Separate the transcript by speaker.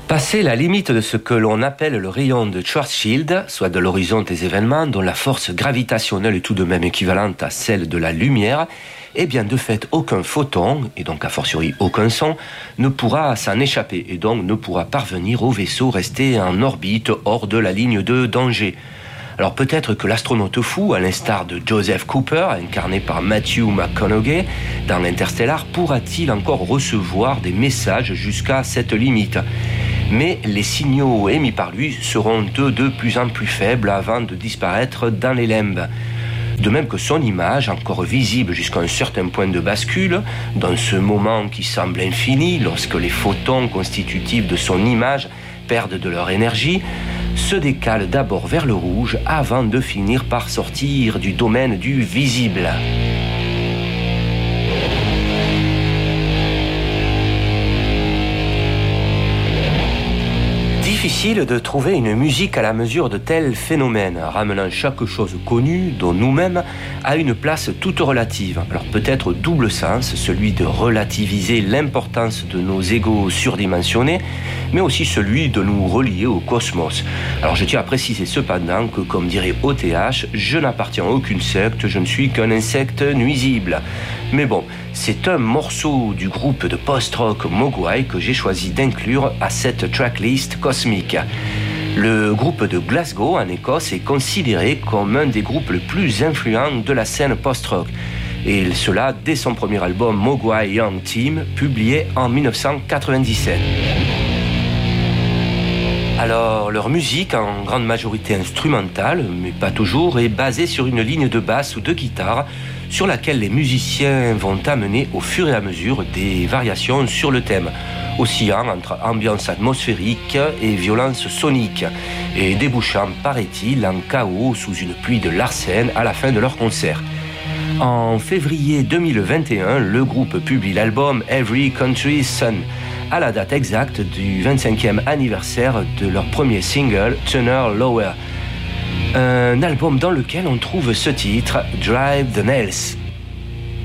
Speaker 1: Passer la limite de ce que l'on appelle le rayon de Schwarzschild, soit de l'horizon des événements dont la force gravitationnelle est tout de même équivalente à celle de la lumière, eh bien de fait aucun photon, et donc a fortiori aucun son, ne pourra s'en échapper et donc ne pourra parvenir au vaisseau resté en orbite hors de la ligne de danger. Alors peut-être que l'astronaute fou, à l'instar de Joseph Cooper, incarné par Matthew McConaughey dans l'Interstellar, pourra-t-il encore recevoir des messages jusqu'à cette limite ? Mais les signaux émis par lui seront eux de plus en plus faibles avant de disparaître dans les limbes. De même que son image, encore visible jusqu'à un certain point de bascule, dans ce moment qui semble infini, lorsque les photons constitutifs de son image perdent de leur énergie, se décale d'abord vers le rouge avant de finir par sortir du domaine du visible. Difficile de trouver une musique à la mesure de tels phénomènes, ramenant chaque chose connue, dont nous-mêmes, à une place toute relative. Alors peut-être double sens, celui de relativiser l'importance de nos égos surdimensionnés, mais aussi celui de nous relier au cosmos. Alors je tiens à préciser cependant que, comme dirait OTH, je n'appartiens à aucune secte, je ne suis qu'un insecte nuisible. Mais bon, c'est un morceau du groupe de post-rock Mogwai que j'ai choisi d'inclure à cette tracklist cosmique. Le groupe de Glasgow, en Écosse, est considéré comme un des groupes les plus influents de la scène post-rock. Et cela dès son premier album Mogwai Young Team, publié en 1997. Alors, leur musique, en grande majorité instrumentale, mais pas toujours, est basée sur une ligne de basse ou de guitare sur laquelle les musiciens vont amener au fur et à mesure des variations sur le thème, oscillant entre ambiance atmosphérique et violence sonique, et débouchant, paraît-il, en chaos sous une pluie de Larsen à la fin de leur concert. En février 2021, le groupe publie l'album Every Country's Son, à la date exacte du 25e anniversaire de leur premier single, Tuner Lower. Un album dans lequel on trouve ce titre, Drive the Nails.